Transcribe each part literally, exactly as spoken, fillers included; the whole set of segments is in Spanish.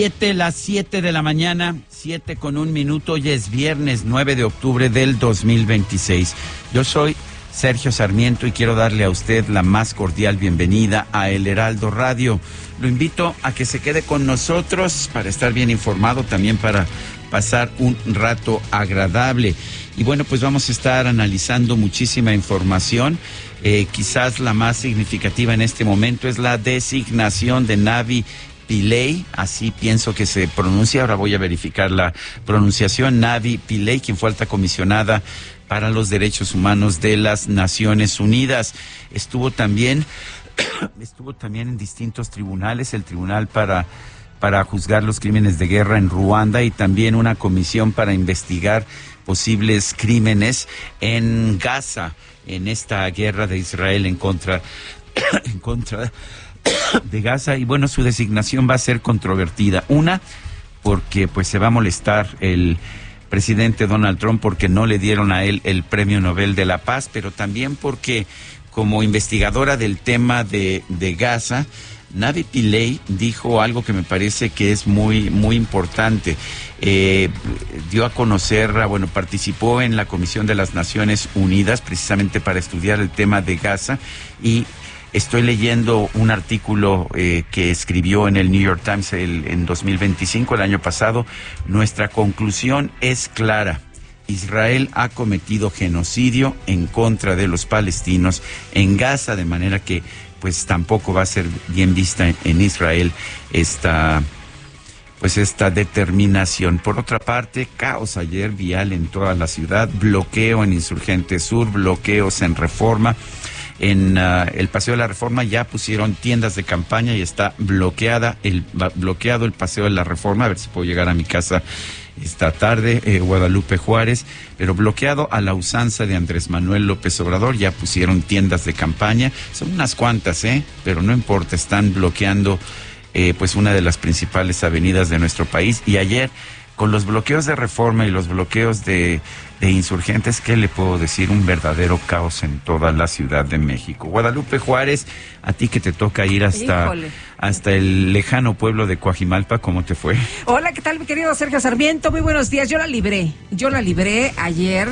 Siete, las siete de la mañana, siete con un minuto, hoy es viernes nueve de octubre del dos mil veintiséis. Yo soy Sergio Sarmiento y quiero darle a usted la más cordial bienvenida a El Heraldo Radio. Lo invito a que se quede con nosotros para estar bien informado, también para pasar un rato agradable. Y bueno, pues vamos a estar analizando muchísima información. Eh, quizás la más significativa en este momento es la designación de Navi Pillay, así pienso que se pronuncia, ahora voy a verificar la pronunciación, Navi Pillay, quien fue alta comisionada para los derechos humanos de las Naciones Unidas. Estuvo también, estuvo también en distintos tribunales, el tribunal para, para juzgar los crímenes de guerra en Ruanda y también una comisión para investigar posibles crímenes en Gaza, en esta guerra de Israel en contra, en contra de Gaza. Y bueno, su designación va a ser controvertida. Una, porque pues se va a molestar el presidente Donald Trump porque no le dieron a él el Premio Nobel de la Paz, pero también porque como investigadora del tema de, de Gaza, Navi Pillay dijo algo que me parece que es muy muy importante. Eh, dio a conocer, bueno, participó en la Comisión de las Naciones Unidas precisamente para estudiar el tema de Gaza y estoy leyendo un artículo eh, que escribió en el New York Times el, en dos mil veinticinco, el año pasado. Nuestra conclusión es clara. Israel ha cometido genocidio en contra de los palestinos en Gaza, de manera que pues tampoco va a ser bien vista en, en Israel esta, pues esta determinación. Por otra parte, caos ayer vial en toda la ciudad, bloqueo en Insurgente Sur, bloqueos en Reforma. En uh, el Paseo de la Reforma ya pusieron tiendas de campaña y está bloqueada el bloqueado el Paseo de la Reforma. A ver si puedo llegar a mi casa esta tarde, eh, Guadalupe Juárez, pero bloqueado a la usanza de Andrés Manuel López Obrador. Ya pusieron tiendas de campaña, son unas cuantas, eh, pero no importa, están bloqueando eh, pues una de las principales avenidas de nuestro país. Y ayer, con los bloqueos de Reforma y los bloqueos de de Insurgentes, ¿qué le puedo decir? Un verdadero caos en toda la Ciudad de México. Guadalupe Juárez, a ti que te toca ir hasta, hasta el lejano pueblo de Coajimalpa, ¿cómo te fue? Hola, ¿qué tal, mi querido Sergio Sarmiento? Muy buenos días. Yo la libré, yo la libré ayer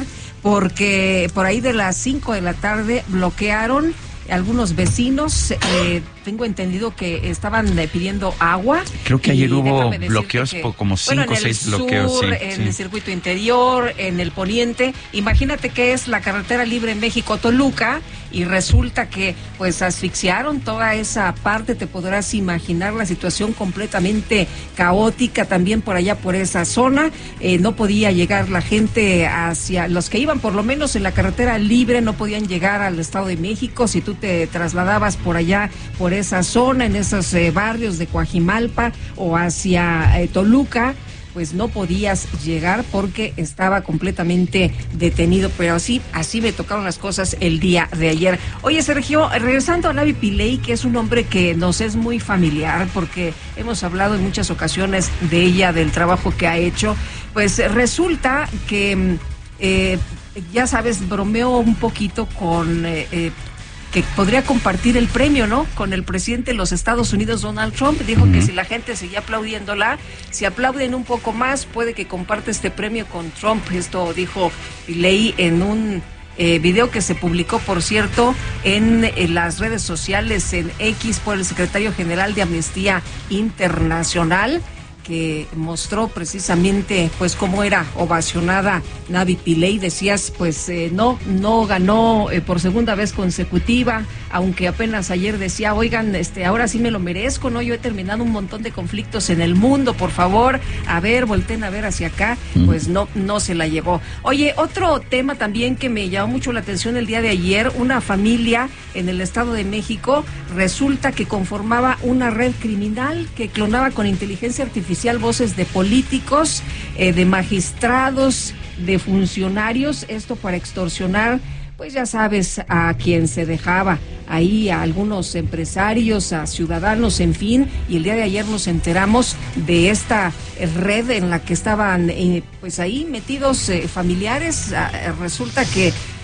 porque por ahí de las cinco de la tarde bloquearon algunos vecinos, eh, tengo entendido que estaban eh, pidiendo agua. Creo que ayer hubo bloqueos, que, como cinco o seis bloqueos. Sí, en sí. el circuito interior, en el poniente. Imagínate que es la carretera libre México-Toluca y resulta que pues asfixiaron toda esa parte. Te podrás imaginar la situación completamente caótica también por allá, por esa zona. Eh, no podía llegar la gente hacia, los que iban por lo menos en la carretera libre no podían llegar al Estado de México. Si tú te trasladabas por allá, por esa zona, en esos eh, barrios de Coajimalpa o hacia eh, Toluca, pues no podías llegar porque estaba completamente detenido. Pero así, así me tocaron las cosas el día de ayer. Oye, Sergio, regresando a Navi Pillay, que es un hombre que nos es muy familiar porque hemos hablado en muchas ocasiones de ella, del trabajo que ha hecho, pues resulta que, eh, ya sabes, bromeó un poquito con... Eh, eh, que podría compartir el premio, ¿no?, con el presidente de los Estados Unidos, Donald Trump. Dijo uh-huh. que si la gente seguía aplaudiéndola, si aplauden un poco más, puede que comparte este premio con Trump. Esto dijo Pillay en un eh, video que se publicó, por cierto, en, en las redes sociales, en X, por el secretario general de Amnistía Internacional, que mostró precisamente pues cómo era ovacionada Navi Pillay. Decías, pues eh, no, no ganó eh, por segunda vez consecutiva, aunque apenas ayer decía, oigan, este, ahora sí me lo merezco, ¿no? Yo he terminado un montón de conflictos en el mundo, por favor, a ver, volteen a ver hacia acá. Pues no, no se la llevó. Oye, otro tema también que me llamó mucho la atención el día de ayer, una familia en el Estado de México, resulta que conformaba una red criminal que clonaba con inteligencia artificial voces de políticos, eh, de magistrados, de funcionarios, esto para extorsionar, pues ya sabes, a quien se dejaba ahí, a algunos empresarios, a ciudadanos, en fin. Y el día de ayer nos enteramos de esta red en la que estaban eh, pues ahí metidos eh, familiares. Ah, resulta que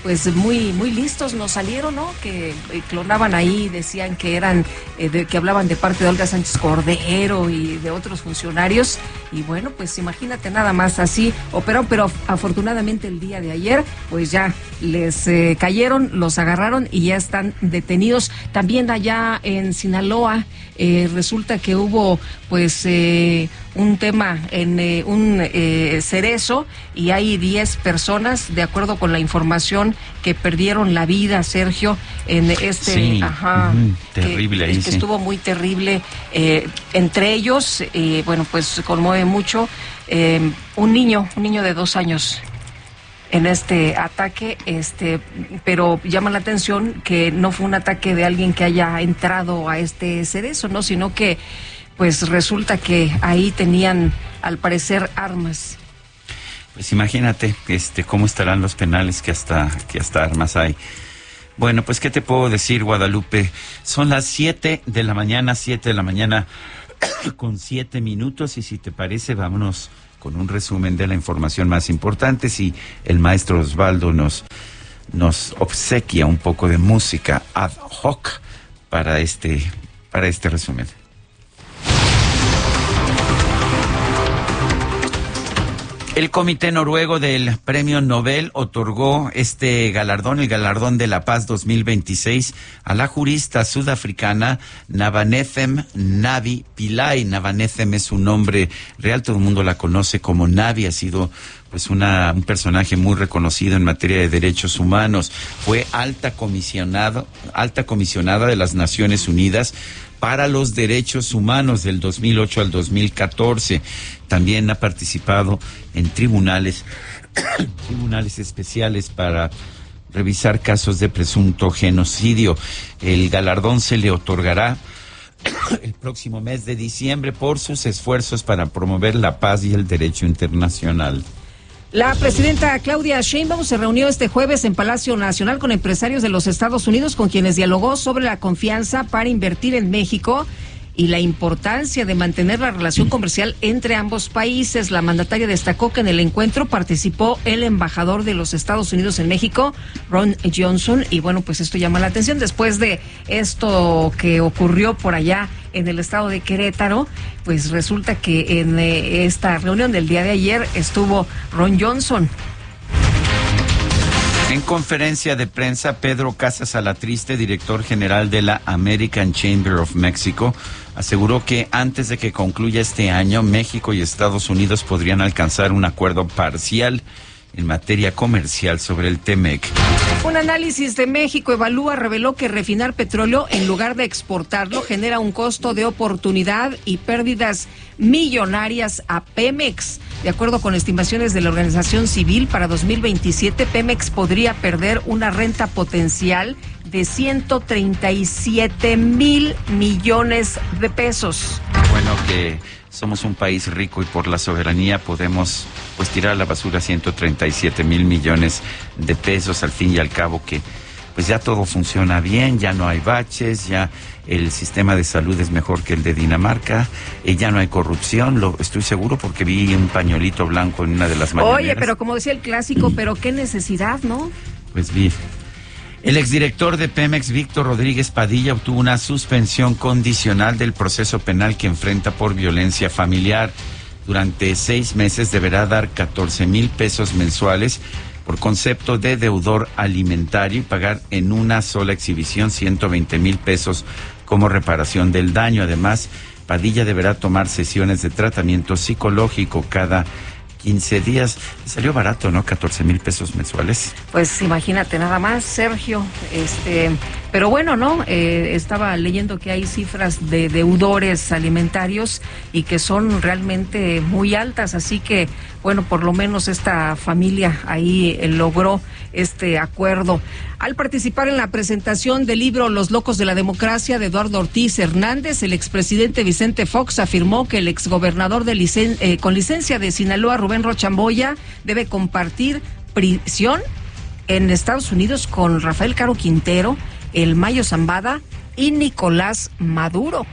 pues muy muy listos nos salieron, ¿no? Que eh, clonaban ahí, decían que eran, eh, de, que hablaban de parte de Olga Sánchez Cordero y de otros funcionarios, y bueno, pues imagínate nada más, así operaron, pero afortunadamente el día de ayer, pues ya les eh, cayeron, los agarraron y ya están detenidos. También allá en Sinaloa, eh, resulta que hubo, pues, eh, un tema en eh, un eh, cerezo, y hay diez personas, de acuerdo con la información, que perdieron la vida, Sergio, en este, sí, ajá, uh-huh, terrible que, ahí, que sí. estuvo muy terrible. Eh, entre ellos, eh, bueno, pues conmueve mucho, eh, un niño, un niño de dos años en este ataque, este, pero llama la atención que no fue un ataque de alguien que haya entrado a este cerezo, ¿no? Sino que pues resulta que ahí tenían, al parecer, armas. Pues imagínate, este, cómo estarán los penales, que hasta, que hasta armas hay. Bueno, pues, ¿qué te puedo decir, Guadalupe? Son las siete de la mañana, siete de la mañana con siete minutos, y si te parece, vámonos con un resumen de la información más importante. Si el maestro Osvaldo nos, nos obsequia un poco de música ad hoc para este, para este resumen. El Comité Noruego del Premio Nobel otorgó este galardón, el Galardón de la Paz dos mil veintiséis, a la jurista sudafricana Navanethem Navi Pillay. Navanethem es su nombre real, todo el mundo la conoce como Navi, ha sido pues una, un personaje muy reconocido en materia de derechos humanos. Fue alta comisionado, alta comisionada de las Naciones Unidas para los Derechos Humanos del dos mil ocho al dos mil catorce. También ha participado en tribunales, tribunales especiales para revisar casos de presunto genocidio. El galardón se le otorgará el próximo mes de diciembre por sus esfuerzos para promover la paz y el derecho internacional. La presidenta Claudia Sheinbaum se reunió este jueves en Palacio Nacional con empresarios de los Estados Unidos, con quienes dialogó sobre la confianza para invertir en México y la importancia de mantener la relación comercial entre ambos países. La mandataria destacó que en el encuentro participó el embajador de los Estados Unidos en México, Ron Johnson, y bueno, pues esto llama la atención después de esto que ocurrió por allá en el estado de Querétaro. Pues resulta que en eh, esta reunión del día de ayer estuvo Ron Johnson. En conferencia de prensa, Pedro Casas Alatriste, director general de la American Chamber of Mexico, aseguró que antes de que concluya este año, México y Estados Unidos podrían alcanzar un acuerdo parcial en materia comercial sobre el T-MEC. Un análisis de México Evalúa reveló que refinar petróleo en lugar de exportarlo genera un costo de oportunidad y pérdidas millonarias a Pemex. De acuerdo con estimaciones de la organización civil, para dos mil veintisiete Pemex podría perder una renta potencial de ciento treinta y siete mil millones de pesos. Bueno, que somos un país rico y por la soberanía podemos pues tirar a la basura ciento treinta y siete mil millones de pesos, al fin y al cabo que pues ya todo funciona bien, ya no hay baches, ya el sistema de salud es mejor que el de Dinamarca, y ya no hay corrupción, lo estoy seguro porque vi un pañuelito blanco en una de las mañaneras. Oye, pero como decía el clásico, pero qué necesidad, ¿no? Pues vi. El exdirector de Pemex, Víctor Rodríguez Padilla, obtuvo una suspensión condicional del proceso penal que enfrenta por violencia familiar. Durante seis meses deberá dar catorce mil pesos mensuales por concepto de deudor alimentario y pagar en una sola exhibición ciento veinte mil pesos como reparación del daño. Además, Padilla deberá tomar sesiones de tratamiento psicológico cada quince días. Salió barato, ¿no? catorce mil pesos mensuales. Pues imagínate nada más, Sergio. Este, pero bueno, ¿no? Eh, estaba leyendo que hay cifras de deudores alimentarios y que son realmente muy altas, así que, bueno, por lo menos esta familia ahí eh, logró este acuerdo. Al participar en la presentación del libro Los Locos de la Democracia de Eduardo Ortiz Hernández, el expresidente Vicente Fox afirmó que el exgobernador de licen eh, con licencia de Sinaloa, Rubén Rochamboya, debe compartir prisión en Estados Unidos con Rafael Caro Quintero, el Mayo Zambada y Nicolás Maduro.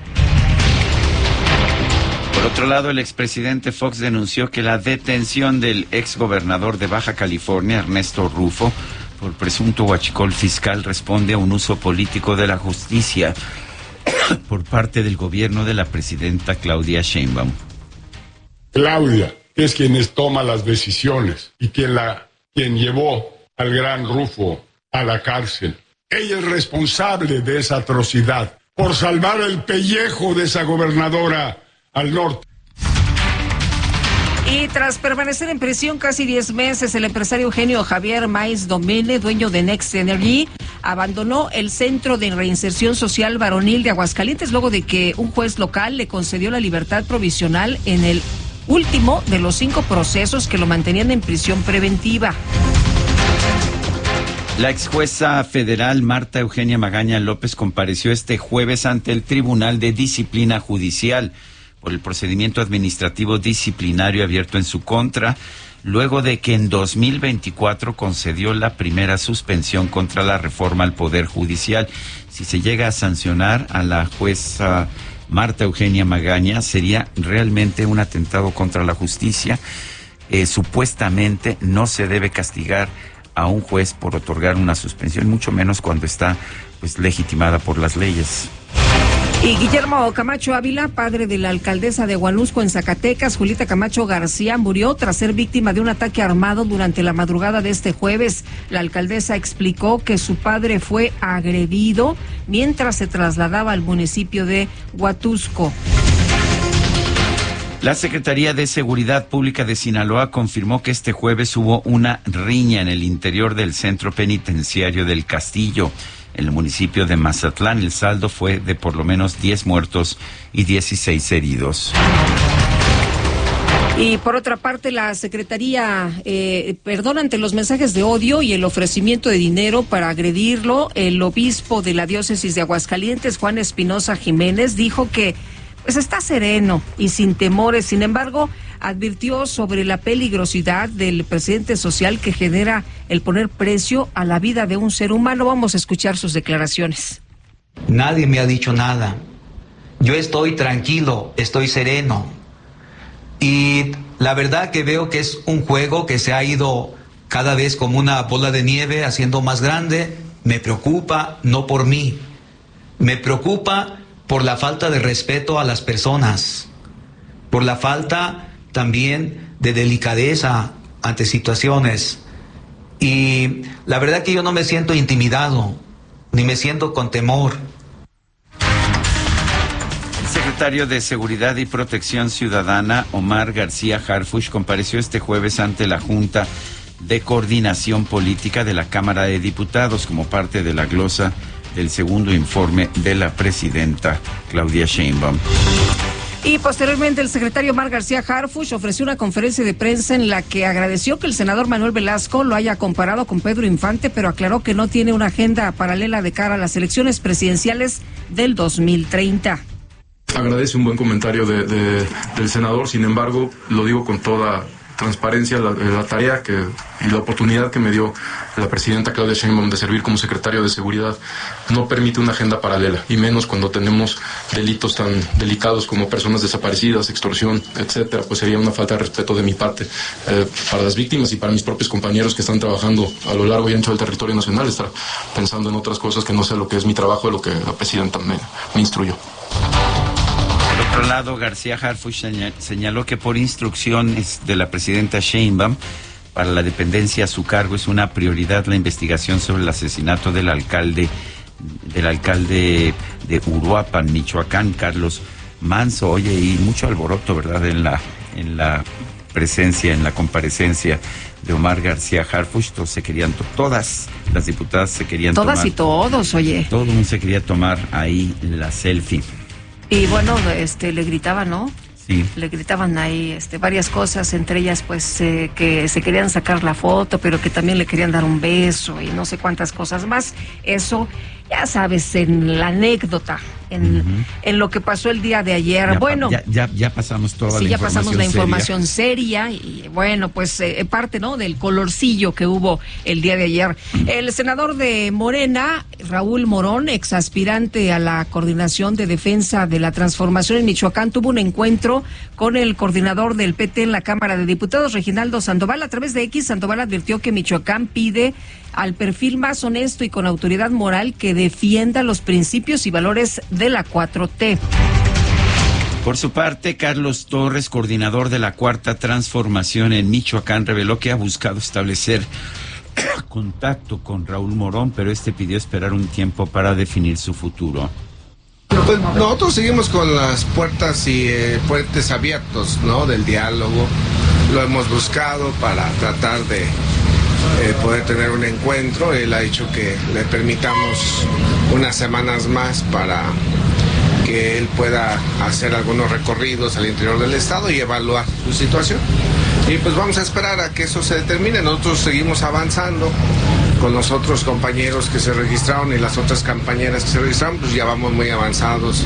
Por otro lado, el expresidente Fox denunció que la detención del exgobernador de Baja California, Ernesto Rufo, por presunto huachicol fiscal responde a un uso político de la justicia por parte del gobierno de la presidenta Claudia Sheinbaum. Claudia, que es quien toma las decisiones y quien, la, quien llevó al gran Rufo a la cárcel. Ella es responsable de esa atrocidad por salvar el pellejo de esa gobernadora al norte. Y tras permanecer en prisión casi diez meses, el empresario Eugenio Javier Maiz Domene, dueño de Next Energy, abandonó el Centro de Reinserción Social Varonil de Aguascalientes luego de que un juez local le concedió la libertad provisional en el último de los cinco procesos que lo mantenían en prisión preventiva. La ex jueza federal Marta Eugenia Magaña López compareció este jueves ante el Tribunal de Disciplina Judicial por el procedimiento administrativo disciplinario abierto en su contra, luego de que en dos mil veinticuatro concedió la primera suspensión contra la reforma al Poder Judicial. Si se llega a sancionar a la jueza Marta Eugenia Magaña, sería realmente un atentado contra la justicia. Eh, supuestamente no se debe castigar a un juez por otorgar una suspensión, mucho menos cuando está pues legitimada por las leyes. Y Guillermo Camacho Ávila, padre de la alcaldesa de Huanusco en Zacatecas, Julieta Camacho García, murió tras ser víctima de un ataque armado durante la madrugada de este jueves. La alcaldesa explicó que su padre fue agredido mientras se trasladaba al municipio de Huatusco. La Secretaría de Seguridad Pública de Sinaloa confirmó que este jueves hubo una riña en el interior del centro penitenciario del Castillo, en el municipio de Mazatlán. El saldo fue de por lo menos diez muertos y dieciséis heridos. Y por otra parte, la Secretaría, eh, perdón, ante los mensajes de odio y el ofrecimiento de dinero para agredirlo, el obispo de la diócesis de Aguascalientes, Juan Espinosa Jiménez, dijo que pues está sereno y sin temores. Sin embargo, advirtió sobre la peligrosidad del precedente social que genera el poner precio a la vida de un ser humano. Vamos a escuchar sus declaraciones. Nadie me ha dicho nada. Yo estoy tranquilo, estoy sereno. Y la verdad que veo que es un juego que se ha ido cada vez como una bola de nieve, haciendo más grande. Me preocupa, no por mí. Me preocupa por la falta de respeto a las personas, por la falta también de delicadeza ante situaciones. Y la verdad que yo no me siento intimidado, ni me siento con temor. El secretario de Seguridad y Protección Ciudadana, Omar García Harfuch, compareció este jueves ante la Junta de Coordinación Política de la Cámara de Diputados como parte de la glosa del segundo informe de la presidenta Claudia Sheinbaum. Y posteriormente el secretario Omar García Harfuch ofreció una conferencia de prensa en la que agradeció que el senador Manuel Velasco lo haya comparado con Pedro Infante, pero aclaró que no tiene una agenda paralela de cara a las elecciones presidenciales del dos mil treinta. Agradece un buen comentario de, de, del senador, sin embargo, lo digo con toda transparencia, la, la tarea que, y la oportunidad que me dio la presidenta Claudia Sheinbaum de servir como secretario de Seguridad no permite una agenda paralela, y menos cuando tenemos delitos tan delicados como personas desaparecidas, extorsión, etcétera. Pues sería una falta de respeto de mi parte eh, para las víctimas y para mis propios compañeros que están trabajando a lo largo y ancho del territorio nacional, estar pensando en otras cosas que no sé lo que es mi trabajo, de lo que la presidenta me, me instruyó. Por otro lado, García Harfuch señaló que por instrucciones de la presidenta Sheinbaum, para la dependencia a su cargo es una prioridad la investigación sobre el asesinato del alcalde del alcalde de Uruapan, Michoacán, Carlos Manso. Oye, y mucho alboroto, ¿verdad?, en la en la presencia, en la comparecencia de Omar García Harfuch. Todos se querían, todas las diputadas se querían todas tomar. Todas y todos, oye. Todo el mundo se quería tomar ahí la selfie. Y bueno, este, le gritaban, ¿no? Sí. Le gritaban ahí este, varias cosas, entre ellas pues eh, que se querían sacar la foto, pero que también le querían dar un beso y no sé cuántas cosas más. Eso ya sabes, en la anécdota, en, uh-huh. en lo que pasó el día de ayer. Ya, bueno, ya, ya, ya pasamos toda sí, la ya información pasamos la seria. información seria y bueno, pues eh, parte, ¿no?, del colorcillo que hubo el día de ayer. Uh-huh. El senador de Morena, Raúl Morón, exaspirante a la Coordinación de Defensa de la Transformación en Michoacán, tuvo un encuentro con el coordinador del P T en la Cámara de Diputados, Reginaldo Sandoval. A través de X, Sandoval advirtió que Michoacán pide al perfil más honesto y con autoridad moral que defienda los principios y valores de la cuatro T. Por su parte, Carlos Torres, coordinador de la Cuarta Transformación en Michoacán, reveló que ha buscado establecer contacto con Raúl Morón, pero este pidió esperar un tiempo para definir su futuro. Pues nosotros seguimos con las puertas y eh, puentes abiertos, ¿no?, del diálogo. Lo hemos buscado para tratar de eh, poder tener un encuentro. Él ha dicho que le permitamos unas semanas más para que él pueda hacer algunos recorridos al interior del estado y evaluar su situación. Y pues vamos a esperar a que eso se determine. Nosotros seguimos avanzando con los otros compañeros que se registraron y las otras compañeras que se registraron, pues ya vamos muy avanzados.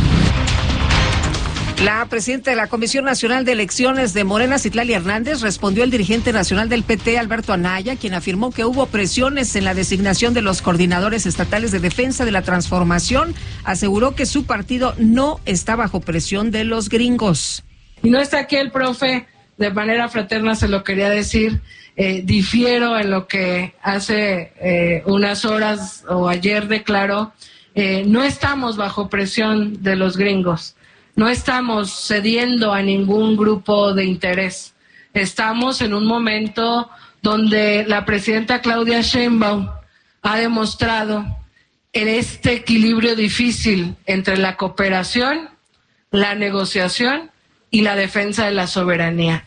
La presidenta de la Comisión Nacional de Elecciones de Morena, Citlali Hernández, respondió al dirigente nacional del P T, Alberto Anaya, quien afirmó que hubo presiones en la designación de los coordinadores estatales de defensa de la transformación. Aseguró que su partido no está bajo presión de los gringos. Y no está aquí el profe, de manera fraterna se lo quería decir, eh, difiero en lo que hace eh, unas horas o ayer declaró, eh, no estamos bajo presión de los gringos. No estamos cediendo a ningún grupo de interés. Estamos en un momento donde la presidenta Claudia Sheinbaum ha demostrado en este equilibrio difícil entre la cooperación, la negociación y la defensa de la soberanía.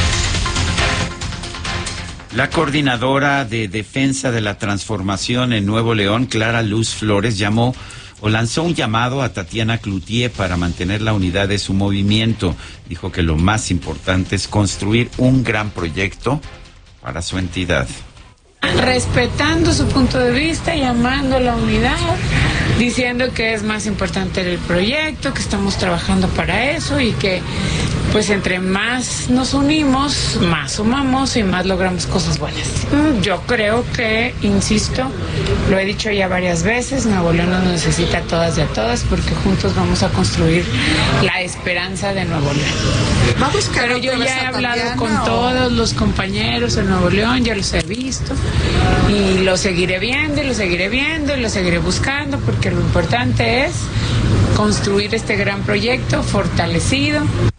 La coordinadora de Defensa de la Transformación en Nuevo León, Clara Luz Flores, llamó o lanzó un llamado a Tatiana Cloutier para mantener la unidad de su movimiento. Dijo que lo más importante es construir un gran proyecto para su entidad. Respetando su punto de vista, llamando a la unidad, diciendo que es más importante el proyecto, que estamos trabajando para eso y que pues entre más nos unimos, más sumamos y más logramos cosas buenas. Yo creo que, insisto, lo he dicho ya varias veces, Nuevo León nos necesita a todas y a todas porque juntos vamos a construir la esperanza de Nuevo León. Pero yo ya he hablado con o... todos los compañeros de Nuevo León, ya los he visto y lo seguiré viendo y lo seguiré viendo y lo seguiré buscando porque lo importante es construir este gran proyecto fortalecido.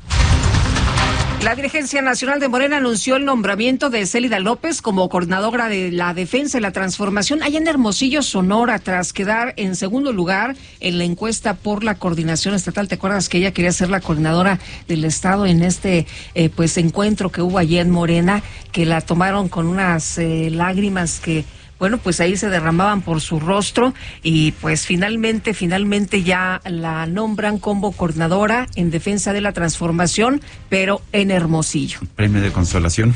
La Dirigencia Nacional de Morena anunció el nombramiento de Célida López como coordinadora de la Defensa y la Transformación allá en Hermosillo, Sonora, tras quedar en segundo lugar en la encuesta por la coordinación estatal. ¿Te acuerdas que ella quería ser la coordinadora del estado en este eh, pues encuentro que hubo allí en Morena, que la tomaron con unas eh, lágrimas que... Bueno, pues ahí se derramaban por su rostro y pues finalmente, finalmente ya la nombran como coordinadora en Defensa de la Transformación, pero en Hermosillo. Premio de consolación.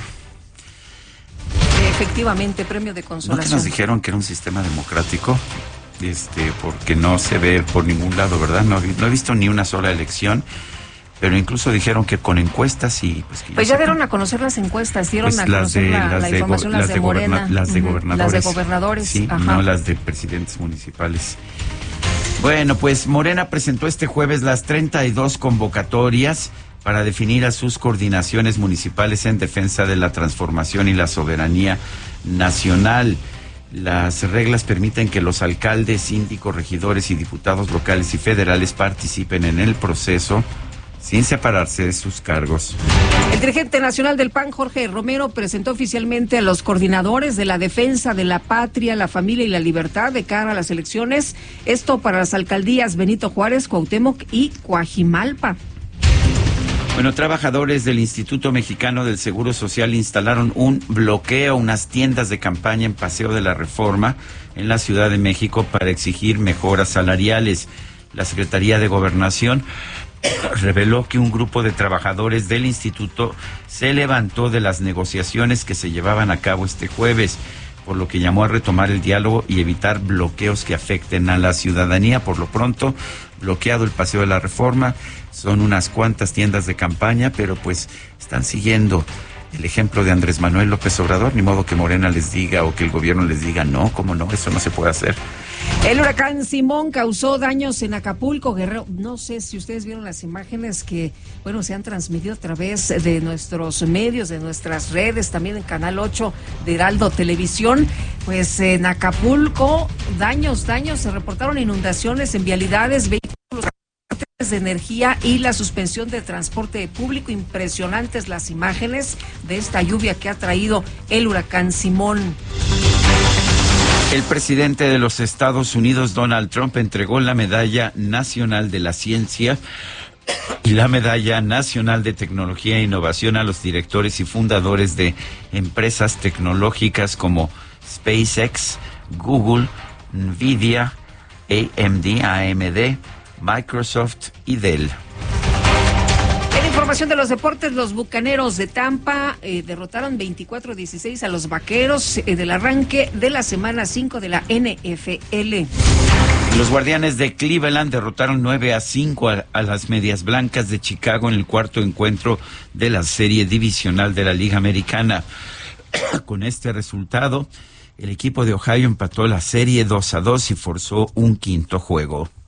Efectivamente, premio de consolación. ¿No que nos dijeron que era un sistema democrático? Este, porque no se ve por ningún lado, ¿verdad? No, no he visto ni una sola elección. Pero incluso dijeron que con encuestas y... Pues, que pues ya, ya dieron a conocer las encuestas, dieron pues a conocer de, la, la de información, go, las, las de Morena. Las de gobernadores. Las de gobernadores. Sí, ajá. No las de presidentes municipales. Bueno, pues Morena presentó este jueves las treinta y dos convocatorias para definir a sus coordinaciones municipales en defensa de la transformación y la soberanía nacional. Las reglas permiten que los alcaldes, síndicos, regidores y diputados locales y federales participen en el proceso sin separarse de sus cargos. El dirigente nacional del P A N, Jorge Romero, presentó oficialmente a los coordinadores de la defensa de la patria, la familia y la libertad de cara a las elecciones. Esto para las alcaldías Benito Juárez, Cuauhtémoc y Coajimalpa. Bueno, trabajadores del Instituto Mexicano del Seguro Social instalaron un bloqueo, unas tiendas de campaña en Paseo de la Reforma en la Ciudad de México para exigir mejoras salariales. La Secretaría de Gobernación reveló que un grupo de trabajadores del instituto se levantó de las negociaciones que se llevaban a cabo este jueves. por lo que llamó a retomar el diálogo y evitar bloqueos que afecten a la ciudadanía. Por lo pronto, bloqueado el Paseo de la Reforma, son unas cuantas tiendas de campaña, pero pues están siguiendo el ejemplo de Andrés Manuel López Obrador, ni modo que Morena les diga o que el gobierno les diga, no, cómo no, eso no se puede hacer. El huracán Simón causó daños en Acapulco, Guerrero. No sé si ustedes vieron las imágenes que, bueno, se han transmitido a través de nuestros medios, de nuestras redes, también en Canal ocho de Heraldo Televisión. Pues en Acapulco, daños, daños, se reportaron inundaciones en vialidades, vehículos de energía y la suspensión de transporte público. Impresionantes las imágenes de esta lluvia que ha traído el huracán Simón. El presidente de los Estados Unidos, Donald Trump, entregó la Medalla Nacional de la Ciencia y la Medalla Nacional de Tecnología e Innovación a los directores y fundadores de empresas tecnológicas como SpaceX, Google, Nvidia, A M D, A M D, Microsoft y Dell. En información de los deportes, los Bucaneros de Tampa eh, derrotaron veinticuatro a dieciséis a los Vaqueros eh, del arranque de la semana cinco de la N F L. Los Guardianes de Cleveland derrotaron nueve a cinco a, a las Medias Blancas de Chicago en el cuarto encuentro de la serie divisional de la Liga Americana. Con este resultado, el equipo de Ohio empató la serie dos a dos y forzó un quinto juego.